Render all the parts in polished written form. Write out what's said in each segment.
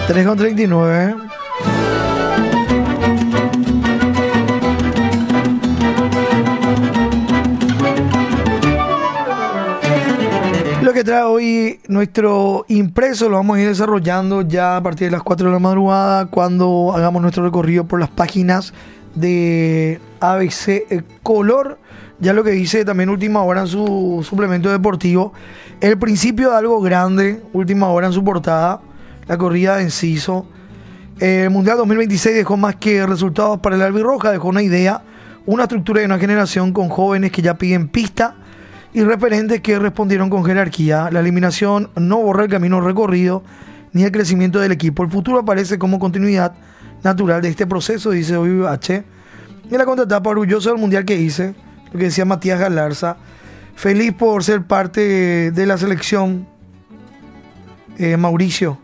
3:39. Lo que trae hoy nuestro impreso lo vamos a ir desarrollando ya a partir de las 4 de la madrugada, cuando hagamos nuestro recorrido por las páginas de ABC Color. Ya lo que dice también Última Hora en su suplemento deportivo, el principio de algo grande. Última Hora en su portada, la corrida de Enciso. El Mundial 2026 dejó más que resultados para el albirroja, dejó una idea, una estructura de una generación con jóvenes que ya piden pista y referentes que respondieron con jerarquía. La eliminación no borra el camino recorrido ni el crecimiento del equipo. El futuro aparece como continuidad natural de este proceso, dice hoy H. En la contratapa, orgulloso del Mundial que hice, lo que decía Matías Galarza, feliz por ser parte de la selección. Mauricio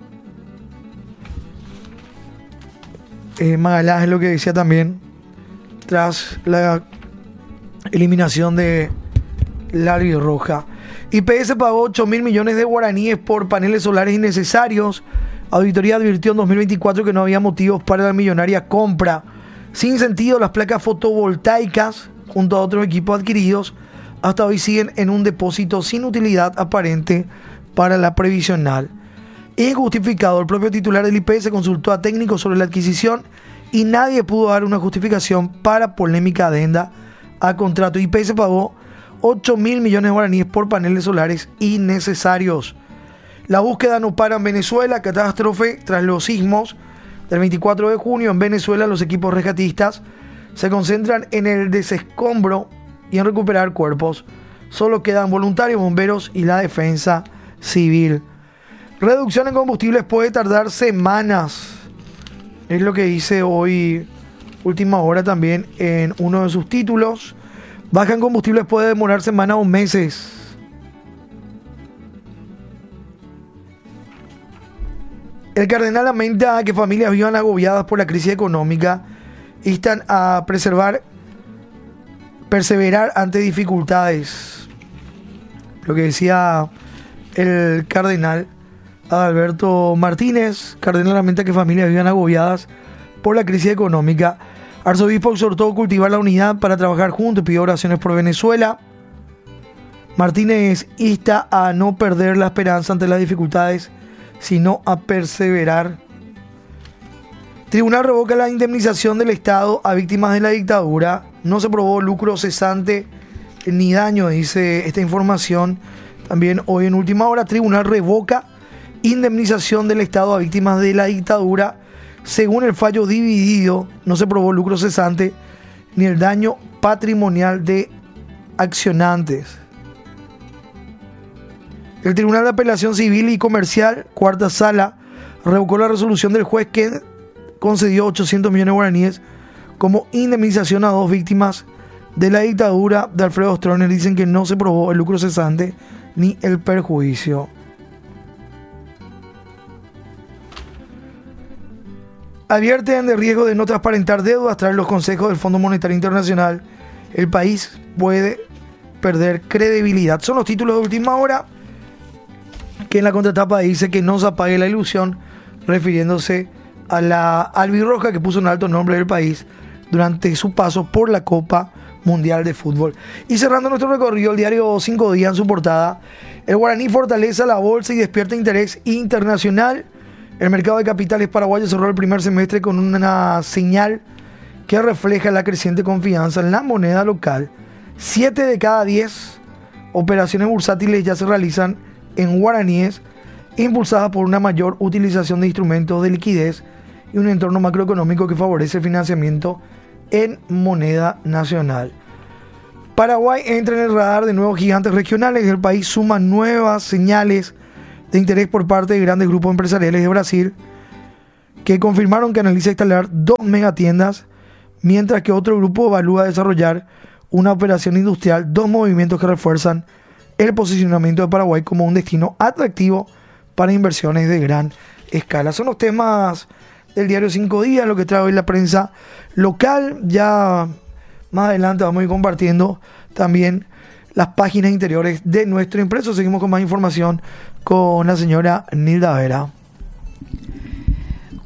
Magaláes es lo que decía también tras la eliminación de la albirroja. IPS pagó 8.000 millones de guaraníes por paneles solares innecesarios. Auditoría advirtió en 2024 que no había motivos para la millonaria compra. Sin sentido, las placas fotovoltaicas junto a otros equipos adquiridos hasta hoy siguen en un depósito sin utilidad aparente para la previsional. Injustificado, el propio titular del IPS consultó a técnicos sobre la adquisición y nadie pudo dar una justificación para polémica adenda a contrato. IPS pagó 8.000 millones de guaraníes por paneles solares innecesarios. La búsqueda no para en Venezuela, catástrofe tras los sismos del 24 de junio. En Venezuela los equipos rescatistas se concentran en el desescombro y en recuperar cuerpos. Solo quedan voluntarios, bomberos y la defensa civil. Reducción en combustibles puede tardar semanas. Es lo que dice hoy Última Hora también en uno de sus títulos. Baja en combustibles puede demorar semanas o meses. El cardenal lamenta que familias vivan agobiadas por la crisis económica. Instan a perseverar ante dificultades. Lo que decía el cardenal Alberto Martínez. Cardenal lamenta que familias vivan agobiadas por la crisis económica. Arzobispo exhortó a cultivar la unidad para trabajar juntos y pidió oraciones por Venezuela. Martínez insta a no perder la esperanza ante las dificultades, sino a perseverar. Tribunal revoca la indemnización del Estado a víctimas de la dictadura. No se probó lucro cesante ni daño, dice esta información. También hoy en Última Hora, Tribunal revoca indemnización del Estado a víctimas de la dictadura. Según el fallo dividido, no se probó lucro cesante ni el daño patrimonial de accionantes. El Tribunal de Apelación Civil y Comercial, cuarta sala, revocó la resolución del juez que concedió 800 millones de guaraníes como indemnización a dos víctimas de la dictadura de Alfredo Stroessner. Dicen que no se probó el lucro cesante ni el perjuicio. Advierten de riesgo de no transparentar deudas tras los consejos del Fondo Monetario Internacional. El país puede perder credibilidad. Son los títulos de Última Hora, que en la contratapa dice que no se apague la ilusión, refiriéndose a la albirroja que puso un alto nombre del país durante su paso por la Copa Mundial de Fútbol. Y cerrando nuestro recorrido, el diario 5 Días en su portada, el guaraní fortalece la bolsa y despierta interés internacional. El mercado de capitales paraguayo cerró el primer semestre con una señal que refleja la creciente confianza en la moneda local. 7 de cada 10 operaciones bursátiles ya se realizan en guaraníes, impulsadas por una mayor utilización de instrumentos de liquidez y un entorno macroeconómico que favorece el financiamiento en moneda nacional. Paraguay entra en el radar de nuevos gigantes regionales. El país suma nuevas señales de interés por parte de grandes grupos empresariales de Brasil que confirmaron que analiza instalar 2 megatiendas, mientras que otro grupo evalúa desarrollar una operación industrial. 2 movimientos que refuerzan el posicionamiento de Paraguay como un destino atractivo para inversiones de gran escala. Son los temas del diario 5 Días, lo que trae hoy la prensa local. Ya más adelante vamos a ir compartiendo también las páginas interiores de nuestro impreso. Seguimos con más información con la señora Nilda Vera.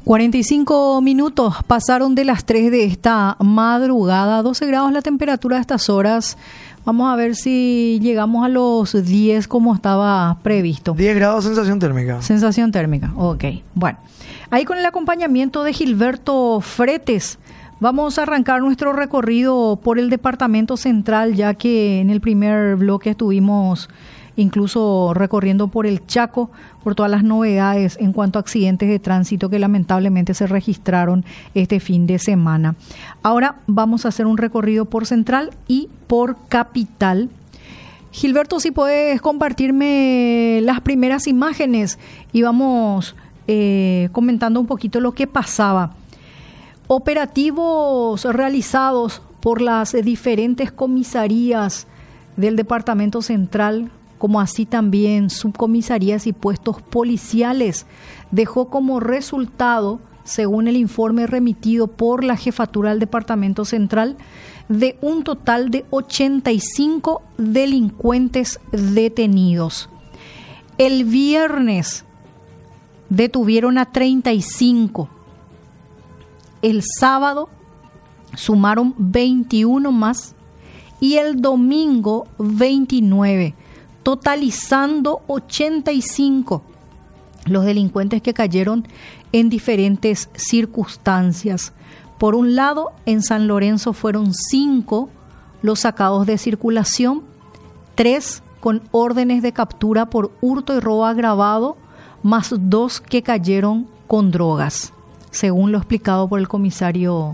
45 minutos pasaron de las 3 de esta madrugada, 12 grados la temperatura a estas horas. Vamos a ver si llegamos a los 10 como estaba previsto. 10 grados sensación térmica. Sensación térmica, ok. Bueno, ahí con el acompañamiento de Gilberto Fretes, vamos a arrancar nuestro recorrido por el Departamento Central, ya que en el primer bloque estuvimos incluso recorriendo por el Chaco, por todas las novedades en cuanto a accidentes de tránsito que lamentablemente se registraron este fin de semana. Ahora vamos a hacer un recorrido por Central y por Capital. Gilberto, si puedes compartirme las primeras imágenes y vamos comentando un poquito lo que pasaba. Operativos realizados por las diferentes comisarías del Departamento Central, como así también subcomisarías y puestos policiales, dejó como resultado, según el informe remitido por la Jefatura del Departamento Central, de un total de 85 delincuentes detenidos. El viernes detuvieron a 35. El sábado sumaron 21 más y el domingo 29. Totalizando 85 los delincuentes que cayeron en diferentes circunstancias. Por un lado, en San Lorenzo fueron 5 los sacados de circulación, 3 con órdenes de captura por hurto y robo agravado, más 2 que cayeron con drogas, según lo explicado por el comisario.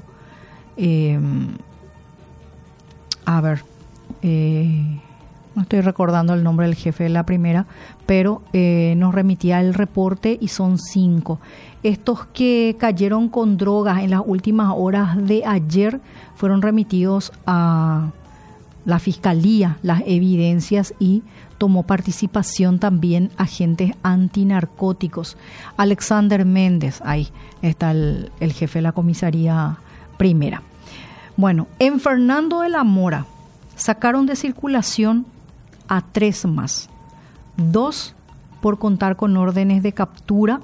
No estoy recordando el nombre del jefe de la primera, pero nos remitía el reporte y son 5. Estos que cayeron con drogas en las últimas horas de ayer fueron remitidos a la Fiscalía, las evidencias, y tomó participación también agentes antinarcóticos. Alexander Méndez, ahí está el jefe de la comisaría primera. Bueno, en Fernando de la Mora sacaron de circulación a 3 más, 2 por contar con órdenes de captura,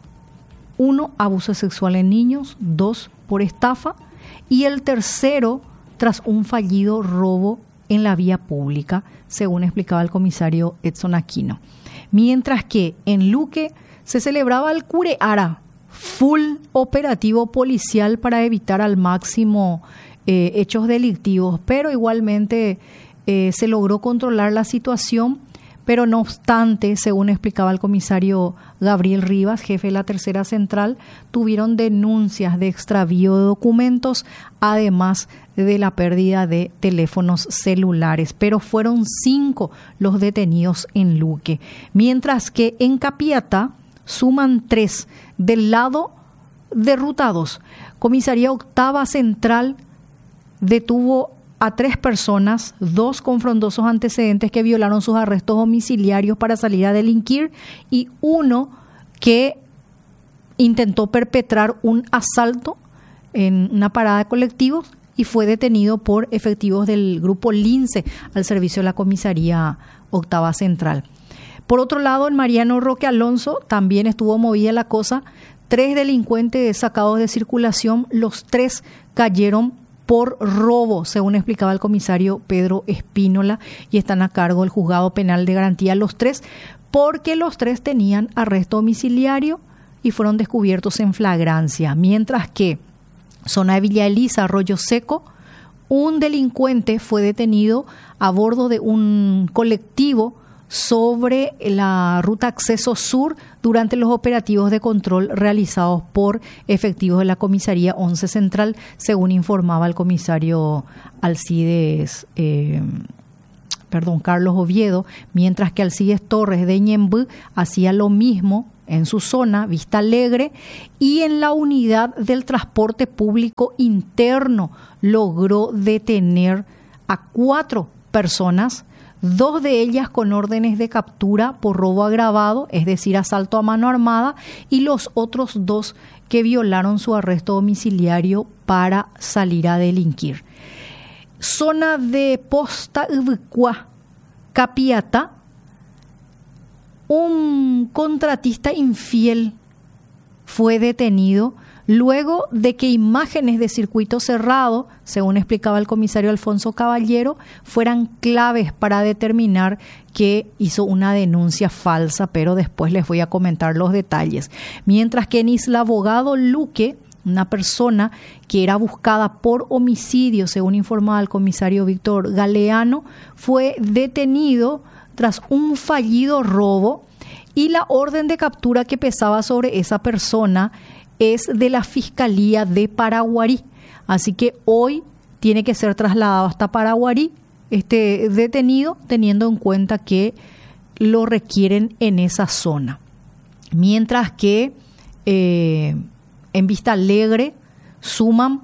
1 abuso sexual en niños, 2 por estafa y el tercero tras un fallido robo en la vía pública, según explicaba el comisario Edson Aquino. Mientras que en Luque se celebraba el Cureara, full operativo policial para evitar al máximo hechos delictivos, pero igualmente se logró controlar la situación, pero no obstante, según explicaba el comisario Gabriel Rivas, jefe de la tercera central, tuvieron denuncias de extravío de documentos, además de la pérdida de teléfonos celulares, pero fueron 5 los detenidos en Luque, mientras que en Capiatá suman 3 del lado de Ruta 2. Comisaría Octava Central detuvo a 3 personas, 2 con frondosos antecedentes que violaron sus arrestos domiciliarios para salir a delinquir y 1 que intentó perpetrar un asalto en una parada de colectivos y fue detenido por efectivos del grupo Lince al servicio de la comisaría Octava Central. Por otro lado, en Mariano Roque Alonso también estuvo movida la cosa. 3 delincuentes sacados de circulación, los 3 cayeron por robo, según explicaba el comisario Pedro Espínola, y están a cargo del juzgado penal de garantía los 3, porque los 3 tenían arresto domiciliario y fueron descubiertos en flagrancia. Mientras que zona de Villa Elisa, Arroyo Seco, un delincuente fue detenido a bordo de un colectivo sobre la ruta Acceso Sur durante los operativos de control realizados por efectivos de la comisaría 11 Central, según informaba el comisario Alcides Carlos Oviedo, mientras que Alcides Torres de Ñembú hacía lo mismo en su zona, Vista Alegre, y en la unidad del transporte público interno logró detener a 4 personas, 2 de ellas con órdenes de captura por robo agravado, es decir, asalto a mano armada, y los otros 2 que violaron su arresto domiciliario para salir a delinquir. Zona de Posta Ubicua, Capiatá, un contratista infiel fue detenido luego de que imágenes de circuito cerrado, según explicaba el comisario Alfonso Caballero, fueran claves para determinar que hizo una denuncia falsa, pero después les voy a comentar los detalles. Mientras que el abogado Luque, una persona que era buscada por homicidio, según informaba el comisario Víctor Galeano, fue detenido tras un fallido robo y la orden de captura que pesaba sobre esa persona es de la Fiscalía de Paraguarí. Así que hoy tiene que ser trasladado hasta Paraguarí este detenido, teniendo en cuenta que lo requieren en esa zona. Mientras que en Vista Alegre suman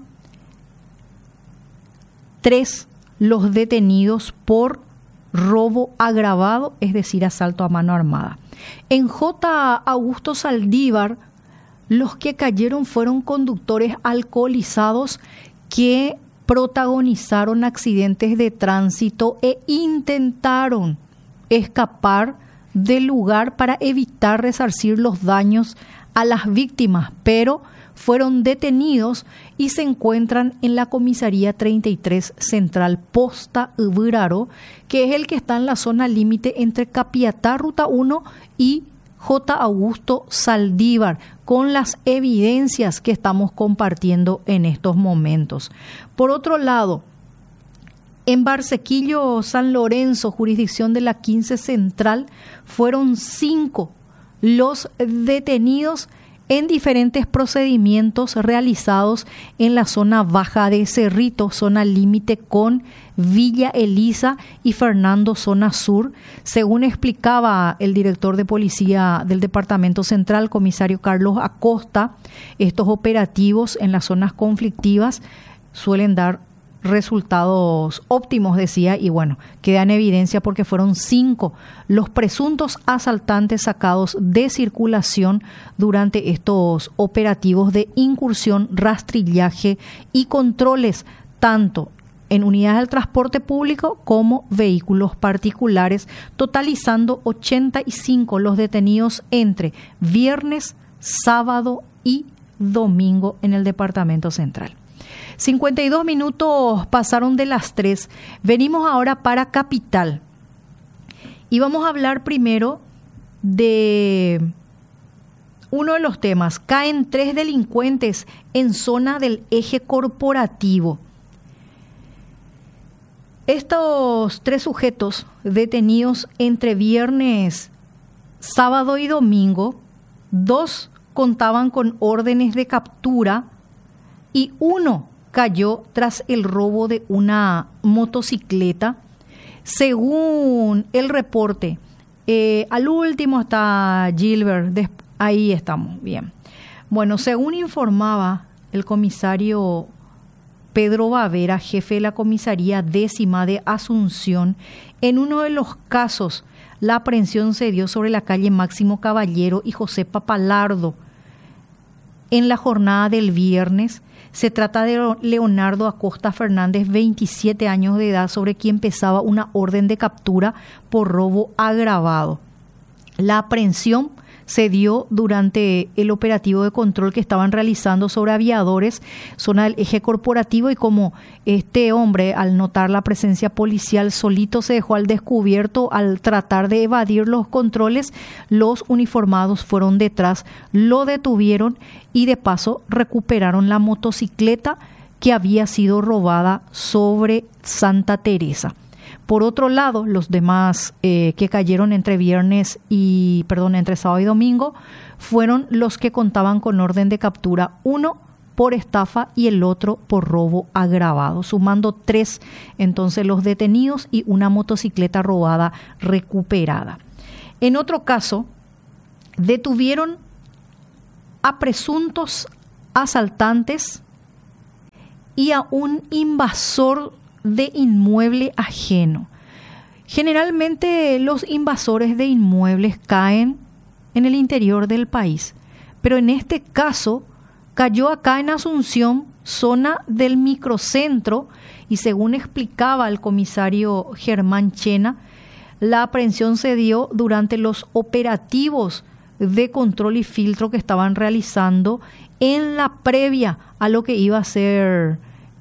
3 los detenidos por robo agravado, es decir, asalto a mano armada. En J. Augusto Saldívar, los que cayeron fueron conductores alcoholizados que protagonizaron accidentes de tránsito e intentaron escapar del lugar para evitar resarcir los daños a las víctimas, pero fueron detenidos y se encuentran en la comisaría 33 Central Posta Uburaro, que es el que está en la zona límite entre Capiatá, Ruta 1 y J. Augusto Saldívar, con las evidencias que estamos compartiendo en estos momentos. Por otro lado, en Barsequillo, San Lorenzo, jurisdicción de la 15 Central, fueron 5 los detenidos en diferentes procedimientos realizados en la zona baja de Cerrito, zona límite con Villa Elisa y Fernando, zona sur. Según explicaba el director de policía del Departamento Central, comisario Carlos Acosta, estos operativos en las zonas conflictivas suelen dar resultados óptimos, decía, y bueno, queda en evidencia porque fueron 5 los presuntos asaltantes sacados de circulación durante estos operativos de incursión, rastrillaje y controles, tanto en unidades del transporte público como vehículos particulares, totalizando 85 los detenidos entre viernes, sábado y domingo en el Departamento Central. 52 minutos pasaron de las 3. Venimos ahora para Capital. Y vamos a hablar primero de uno de los temas. Caen 3 delincuentes en zona del eje corporativo. Estos 3 sujetos detenidos entre viernes, sábado y domingo, 2 contaban con órdenes de captura y 1 cayó tras el robo de una motocicleta. Según el reporte, al último está Gilbert, ahí estamos, bien. Bueno, según informaba el comisario Pedro Bavera, jefe de la comisaría 10ª de Asunción, en uno de los casos la aprehensión se dio sobre la calle Máximo Caballero y José Papalardo. En la jornada del viernes se trata de Leonardo Acosta Fernández, 27 años de edad, sobre quien pesaba una orden de captura por robo agravado. La aprehensión se dio durante el operativo de control que estaban realizando sobre aviadores, zona del eje corporativo, y como este hombre, al notar la presencia policial, solito se dejó al descubierto al tratar de evadir los controles, los uniformados fueron detrás, lo detuvieron y de paso recuperaron la motocicleta que había sido robada sobre Santa Teresa. Por otro lado, los demás que cayeron entre sábado y domingo fueron los que contaban con orden de captura, 1 por estafa y el otro por robo agravado, sumando 3 entonces los detenidos y una motocicleta robada recuperada. En otro caso, detuvieron a presuntos asaltantes y a un invasor de inmueble ajeno. Generalmente los invasores de inmuebles caen en el interior del país, pero en este caso cayó acá en Asunción, zona del microcentro, y según explicaba el comisario Germán Chena, la aprehensión se dio durante los operativos de control y filtro que estaban realizando en la previa a lo que iba a ser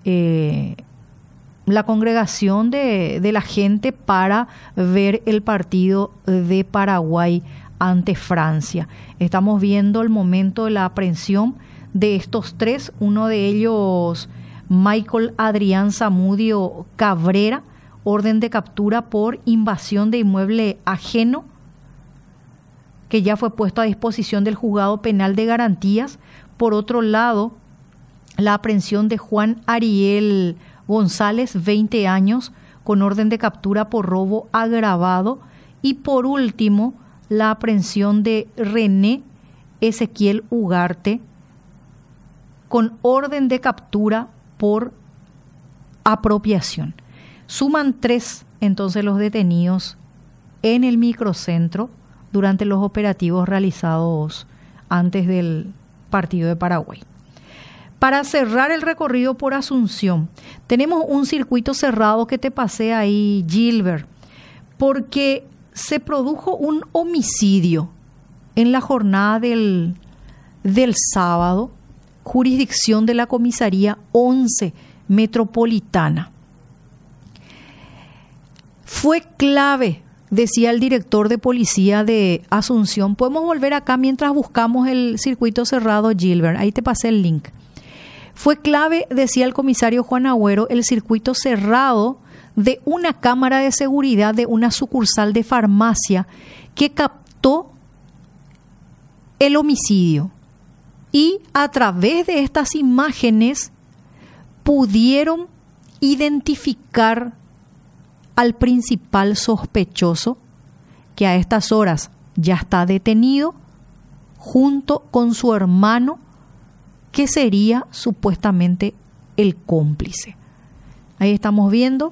la congregación de la gente para ver el partido de Paraguay ante Francia. Estamos viendo el momento de la aprehensión de estos tres, uno de ellos Michael Adrián Zamudio Cabrera, orden de captura por invasión de inmueble ajeno, que ya fue puesto a disposición del juzgado penal de garantías. Por otro lado, la aprehensión de Juan Ariel González, 20 años, con orden de captura por robo agravado. Y por último, la aprehensión de René Ezequiel Ugarte, con orden de captura por apropiación. Suman 3 entonces los detenidos en el microcentro durante los operativos realizados antes del partido de Paraguay. Para cerrar el recorrido por Asunción, tenemos un circuito cerrado que te pasé ahí, Gilbert, porque se produjo un homicidio en la jornada del sábado, jurisdicción de la comisaría 11 metropolitana. Fue clave, decía el director de policía de Asunción. Podemos volver acá mientras buscamos el circuito cerrado, Gilbert. Ahí te pasé el link. Fue clave, decía el comisario Juan Agüero, el circuito cerrado de una cámara de seguridad de una sucursal de farmacia que captó el homicidio. Y a través de estas imágenes pudieron identificar al principal sospechoso, que a estas horas ya está detenido, junto con su hermano, que sería supuestamente el cómplice. Ahí estamos viendo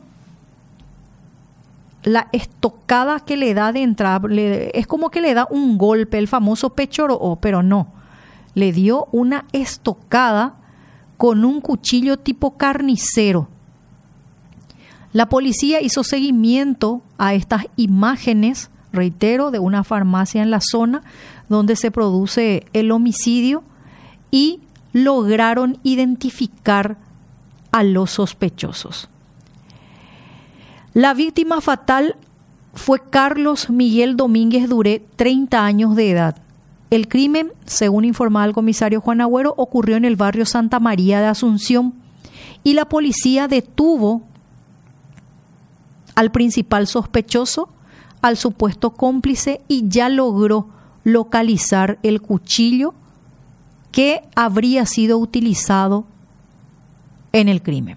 la estocada que le da de entrada. Es como que le da un golpe, el famoso pechoró, pero no. Le dio una estocada con un cuchillo tipo carnicero. La policía hizo seguimiento a estas imágenes, reitero, de una farmacia en la zona donde se produce el homicidio y lograron identificar a los sospechosos. La víctima fatal fue Carlos Miguel Domínguez Duré, 30 años de edad. El crimen, según informaba el comisario Juan Agüero, ocurrió en el barrio Santa María de Asunción y la policía detuvo al principal sospechoso, al supuesto cómplice, y ya logró localizar el cuchillo que habría sido utilizado en el crimen.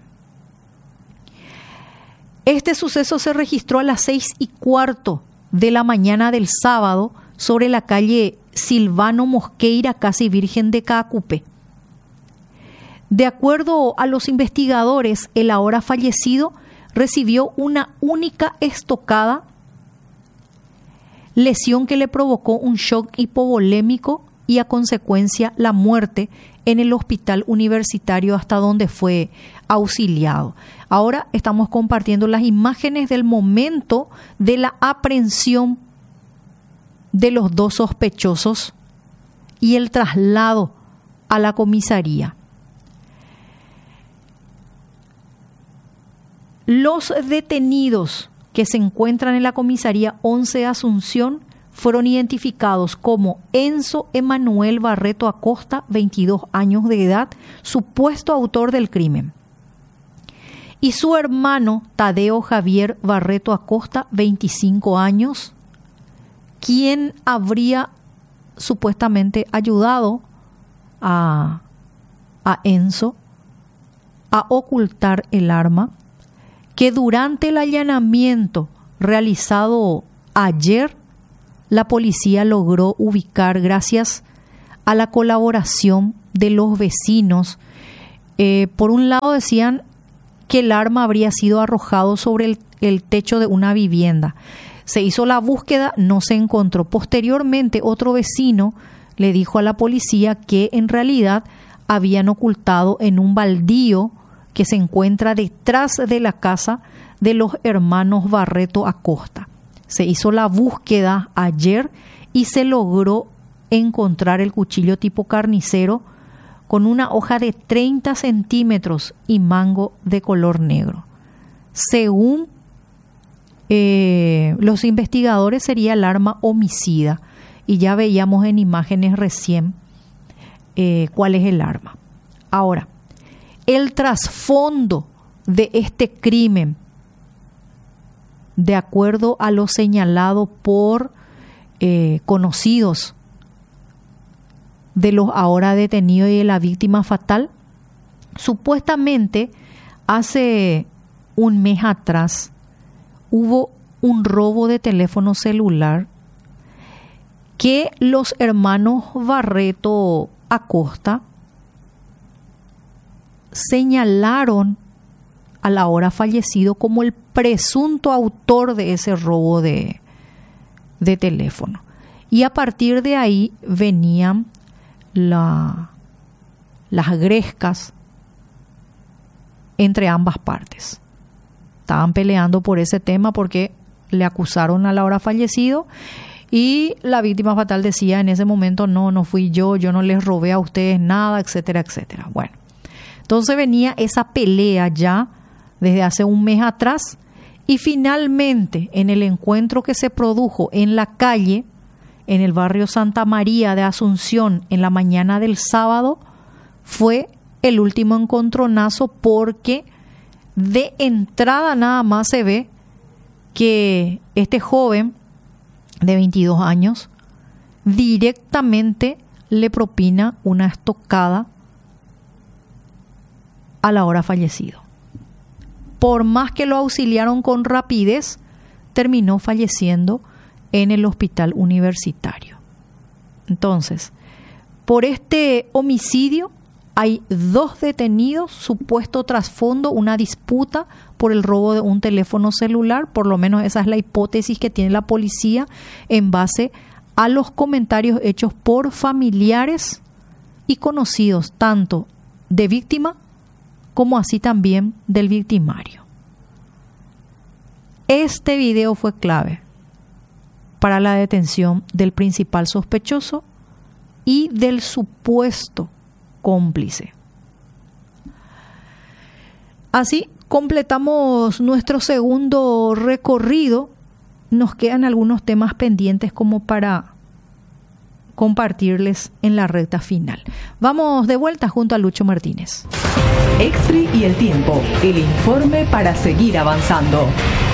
Este suceso se registró a las 6:15 de la mañana del sábado sobre la calle Silvano Mosqueira, casi Virgen de Caacupé. De acuerdo a los investigadores, el ahora fallecido recibió una única estocada, lesión que le provocó un shock hipovolémico y a consecuencia la muerte en el hospital universitario hasta donde fue auxiliado. Ahora estamos compartiendo las imágenes del momento de la aprehensión de los dos sospechosos y el traslado a la comisaría. Los detenidos que se encuentran en la comisaría 11 de Asunción fueron identificados como Enzo Emanuel Barreto Acosta, 22 años de edad, supuesto autor del crimen, y su hermano Tadeo Javier Barreto Acosta, 25 años, quien habría supuestamente ayudado a Enzo a ocultar el arma, que durante el allanamiento realizado ayer, la policía logró ubicar gracias a la colaboración de los vecinos. Por un lado decían que el arma habría sido arrojado sobre el techo de una vivienda. Se hizo la búsqueda, no se encontró. Posteriormente, otro vecino le dijo a la policía que en realidad habían ocultado en un baldío que se encuentra detrás de la casa de los hermanos Barreto Acosta. Se hizo la búsqueda ayer y se logró encontrar el cuchillo tipo carnicero con una hoja de 30 centímetros y mango de color negro. Según los investigadores, sería el arma homicida, y ya veíamos en imágenes recién cuál es el arma. Ahora, el trasfondo de este crimen, de acuerdo a lo señalado por conocidos de los ahora detenidos y de la víctima fatal, supuestamente hace un mes atrás hubo un robo de teléfono celular que los hermanos Barreto Acosta señalaron al ahora fallecido como el presunto autor de ese robo de teléfono. Y a partir de ahí venían las grescas entre ambas partes. Estaban peleando por ese tema porque le acusaron al ahora fallecido, y la víctima fatal decía en ese momento: no fui yo no les robé a ustedes nada, etcétera, etcétera. Bueno, entonces venía esa pelea ya desde hace un mes atrás, y finalmente en el encuentro que se produjo en la calle, en el barrio Santa María de Asunción, en la mañana del sábado, fue el último encontronazo, porque de entrada nada más se ve que este joven de 22 años directamente le propina una estocada al ahora fallecido. Por más que lo auxiliaron con rapidez, terminó falleciendo en el hospital universitario. Entonces, por este homicidio hay 2 detenidos, supuesto trasfondo, una disputa por el robo de un teléfono celular. Por lo menos esa es la hipótesis que tiene la policía en base a los comentarios hechos por familiares y conocidos, tanto de víctima como así también del victimario. Este video fue clave para la detención del principal sospechoso y del supuesto cómplice. Así completamos nuestro segundo recorrido. Nos quedan algunos temas pendientes como para compartirles en la recta final. Vamos de vuelta junto a Lucho Martínez. Exri y el tiempo, el informe para seguir avanzando.